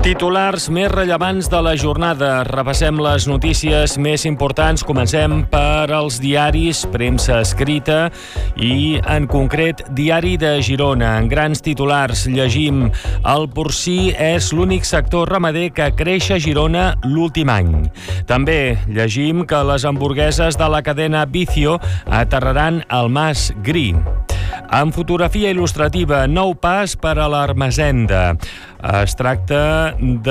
Titulars més rellevants de la jornada. Repassem les notícies més importants. Comencem per als diaris, premsa escrita i, en concret, Diari de Girona. En grans titulars llegim: el porcí és l'únic sector ramader que creix a Girona l'últim any. També llegim que les hamburgueses de la cadena Vicio aterraran al Mas Gri. En fotografia il·lustrativa, nou pas per a l'Ermessenda. Es tracta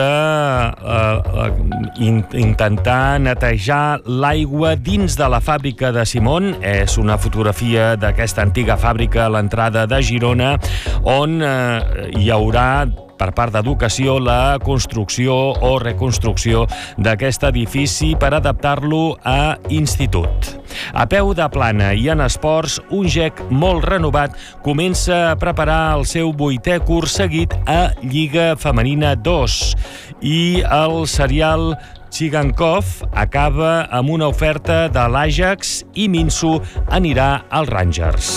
d'intentar netejar l'aigua dins de la fàbrica de Simón. És una fotografia d'aquesta antiga fàbrica a l'entrada de Girona, on hi haurà, per part d'Educació, la construcció o reconstrucció d'aquest edifici per adaptar-lo a institut. A peu de plana i en esports, un GEC molt renovat comença a preparar el seu 8è curs seguit a Lliga Femenina 2 i el serial Chigankov acaba amb una oferta de l'Ajax i Minsu anirà als Rangers.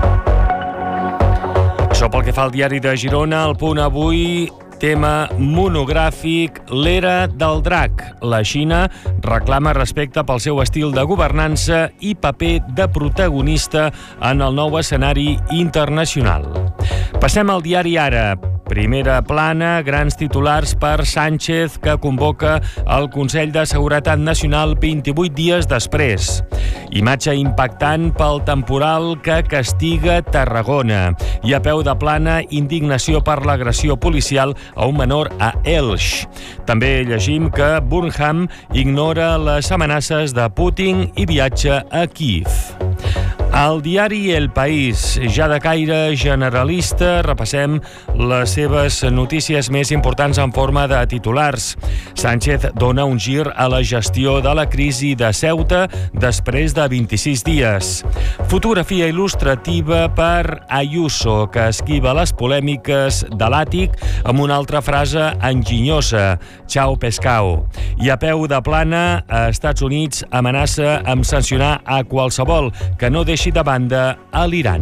Això pel que fa al Diari de Girona. El Punt avui, tema monogràfic, l'era del drac. La Xina reclama respecte pel seu estil de governança i paper de protagonista en el nou escenari internacional. Passem al diari Ara. Primera plana, grans titulars per Sánchez, que convoca el Consell de Seguretat Nacional 28 dies després. Imatge impactant pel temporal que castiga Tarragona. I a peu de plana, indignació per l'agressió policial a un menor a Elx. També llegim que Burnham ignora les amenaces de Putin i viatja a Kíev. Al diari El País, ja de caire generalista, repassem les seves notícies més importants en forma de titulars. Sánchez dona un gir a la gestió de la crisi de Ceuta després de 26 dies. Fotografia il·lustrativa per Ayuso, que esquiva les polèmiques de l'àtic amb una altra frase enginyosa: «Chao pescao». I a peu de plana, Estats Units amenaça amb sancionar a qualsevol que no deixi de banda a l'Iran.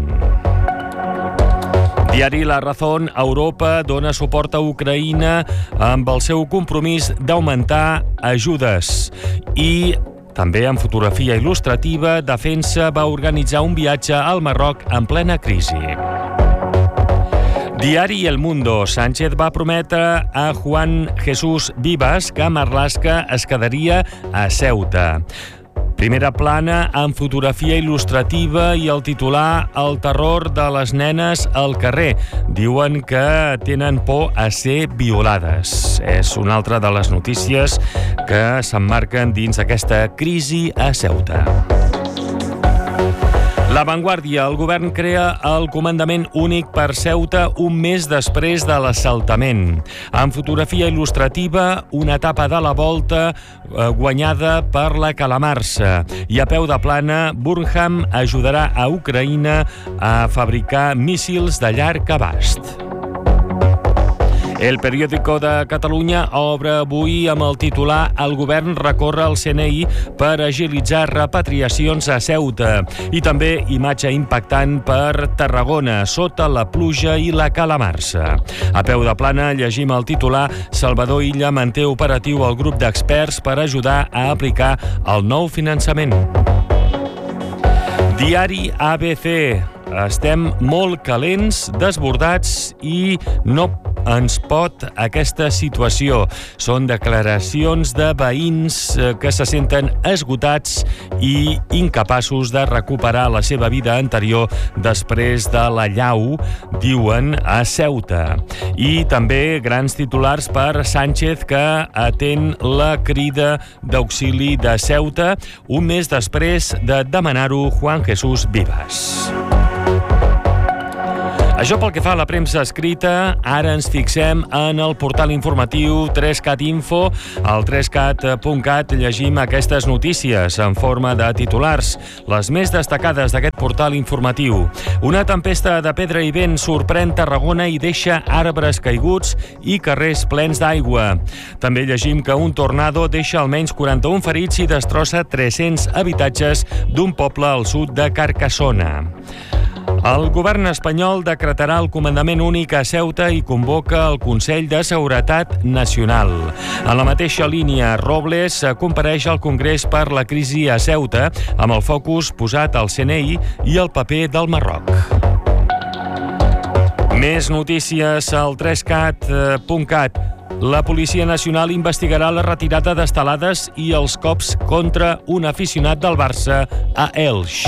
Diari La Razón, Europa dona suport a Ucraïna amb el seu compromís d'augmentar ajudes. I també en fotografia il·lustrativa, Defensa va organitzar un viatge al Marroc en plena crisi. Diari El Mundo, Sánchez va prometre a Juan Jesús Vivas que Marlaska es quedaria a Ceuta. Primera plana amb fotografia il·lustrativa i el titular: el terror de les nenes al carrer. Diuen que tenen por a ser violades. És una altra de les notícies que s'emmarquen dins aquesta crisi a Ceuta. La Vanguardia, el govern crea el comandament únic per Ceuta un mes després de l'assaltament. En fotografia il·lustrativa, una etapa de la volta guanyada per la calamarsa. I a peu de plana, Burnham ajudarà a Ucraïna a fabricar míssils de llarg abast. El Periódico de Catalunya obre avui amb el titular: el govern recorre al CNI per agilitzar repatriacions a Ceuta. I també imatge impactant per Tarragona, sota la pluja i la calamarsa. A peu de plana llegim el titular: Salvador Illa manté operatiu el grup d'experts per ajudar a aplicar el nou finançament. Diari ABC. Estem molt calents, desbordats i no ens pot aquesta situació. Són declaracions de veïns que se senten esgotats i incapaços de recuperar la seva vida anterior després de l'allau, diuen, a Ceuta. I també grans titulars per Sánchez, que atén la crida d'auxili de Ceuta un mes després de demanar-ho Juan Jesús Vivas. Això pel que fa a la premsa escrita. Ara ens fixem en el portal informatiu 3CAT Info. Al 3CAT.cat llegim aquestes notícies en forma de titulars. Les més destacades d'aquest portal informatiu. Una tempesta de pedra i vent sorprèn Tarragona i deixa arbres caiguts i carrers plens d'aigua. També llegim que un tornado deixa almenys 41 ferits i destrossa 300 habitatges d'un poble al sud de Carcassona. El govern espanyol decretarà el comandament únic a Ceuta i convoca el Consell de Seguretat Nacional. En la mateixa línia, Robles compareix al Congrés per la crisi a Ceuta, amb el focus posat al CNI i el paper del Marroc. Més notícies al 3cat.cat. La Policia Nacional investigarà la retirada d'estelades i els cops contra un aficionat del Barça a Elx.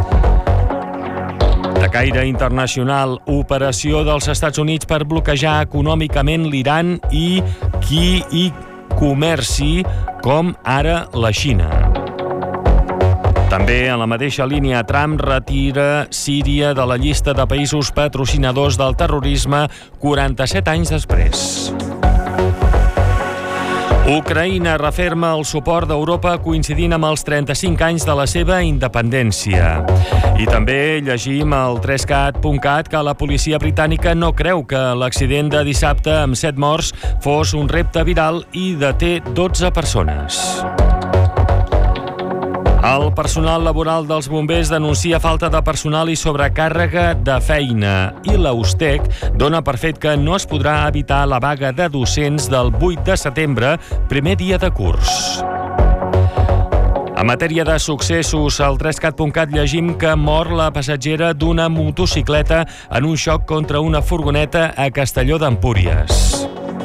De caire internacional, operació dels Estats Units per bloquejar econòmicament l'Iran i qui hi comerci, com ara la Xina. També en la mateixa línia, Trump retira Síria de la llista de països patrocinadors del terrorisme 47 anys després. Ucraïna referma el suport d'Europa coincidint amb els 35 anys de la seva independència. I també llegim al 3cat.cat que la policia britànica no creu que l'accident de dissabte amb 7 morts fos un repte viral i deté 12 persones. El personal laboral dels bombers denuncia falta de personal i sobrecàrrega de feina i l'Austec dona per fet que no es podrà evitar la vaga de docents del 8 de setembre, primer dia de curs. En matèria de successos, al 3cat.cat llegim que mor la passatgera d'una motocicleta en un xoc contra una furgoneta a Castelló d'Empúries.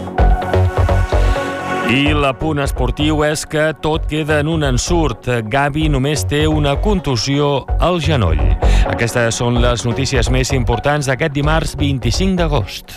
I l'apunt esportiu és que tot queda en un ensurt. Gavi només té una contusió al genoll. Aquestes són les notícies més importants d'aquest dimarts 25 d'agost.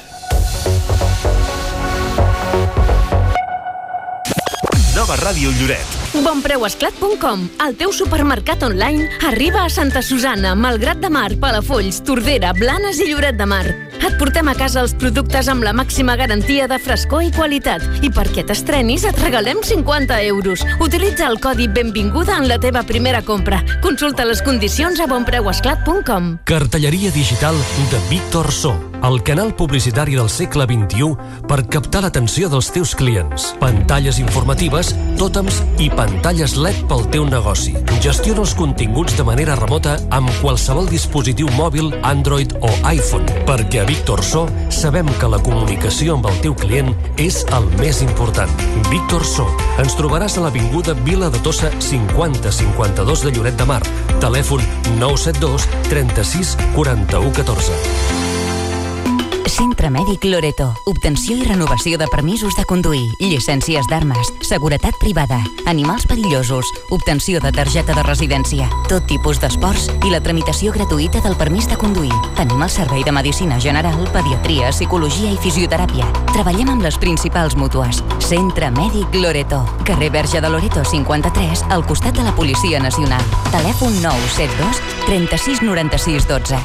Nova Ràdio Lloret. Bonpreuesclat.com, el teu supermercat online, arriba a Santa Susanna, Malgrat de Mar, Palafolls, Tordera, Blanes i Lloret de Mar. Et portem a casa els productes amb la màxima garantia de frescor i qualitat. I perquè t'estrenis et regalem 50 euros. Utilitza el codi Benvinguda en la teva primera compra. Consulta les condicions a bonpreuesclat.com. Cartelleria digital de Víctor So, el canal publicitari del segle XXI per captar l'atenció dels teus clients. Pantalles informatives, tòtems i pantalles LED pel teu negoci. Gestiona els continguts de manera remota amb qualsevol dispositiu mòbil, Android o iPhone, perquè a Víctor So sabem que la comunicació amb el teu client és el més important. Víctor So. Ens trobaràs a l'avinguda Vila de Tossa 5052 de Lloret de Mar. Telèfon 972 36 41 14. Centre Mèdic Loreto. Obtenció i renovació de permisos de conduir, llicències d'armes, seguretat privada, animals perillosos, obtenció de targeta de residència, tot tipus d'esports i la tramitació gratuïta del permís de conduir. Tenim el servei de medicina general, pediatria, psicologia i fisioteràpia. Treballem amb les principals mútues. Centre Mèdic Loreto. Carrer Verge de Loreto 53, al costat de la Policia Nacional. Telèfon 972 36 96 12.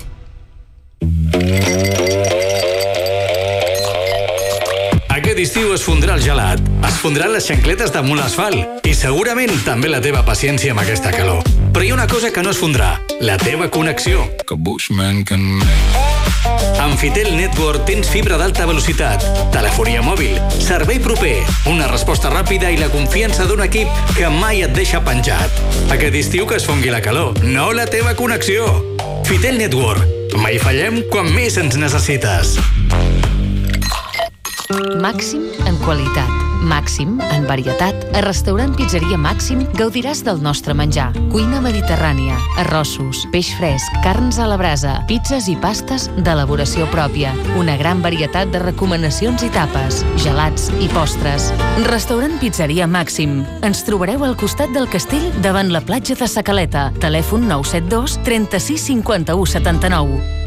Aquest estiu es fondrà el gelat, es fondran les xancletes damunt l'asfalt i segurament també la teva paciència amb aquesta calor. Però hi ha una cosa que no es fondrà, la teva connexió. Amb Fitel Network tens fibra d'alta velocitat, telefonia mòbil, servei proper, una resposta ràpida i la confiança d'un equip que mai et deixa penjat. Aquest estiu que es fongui la calor, no la teva connexió. Fitel Network. Mai fallem quan més ens necessites. Màxim en qualitat, màxim en varietat. A Restaurant Pizzeria Màxim gaudiràs del nostre menjar. Cuina mediterrània, arrossos, peix fresc, carns a la brasa, pizzas i pastes d'elaboració pròpia. Una gran varietat de recomanacions i tapes, gelats i postres. Restaurant Pizzeria Màxim. Ens trobareu al costat del castell davant la platja de Sa Caleta. Telèfon 972 36 51 79.